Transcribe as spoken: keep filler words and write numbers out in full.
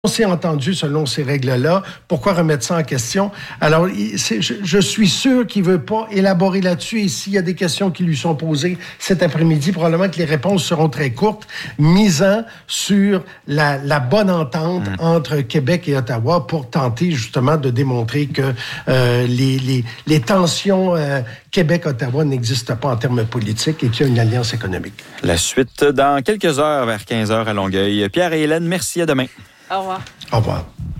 On s'est entendu selon ces règles-là. Pourquoi remettre ça en question? Alors, c'est, je, je suis sûr qu'il ne veut pas élaborer là-dessus. Et s'il y a des questions qui lui sont posées cet après-midi, probablement que les réponses seront très courtes, misant sur la, la bonne entente mmh. entre Québec et Ottawa pour tenter justement de démontrer que euh, les, les, les tensions euh, Québec-Ottawa n'existent pas en termes politiques et qu'il y a une alliance économique. La suite dans quelques heures, vers quinze heures à Longueuil. Pierre et Hélène, merci, à demain. Au revoir. Au revoir.